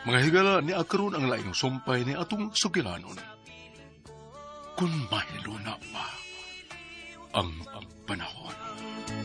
Mga higala ni akaron ang laing sumpay ni atong sugilanon. Kung mahilo na pa ang panahon.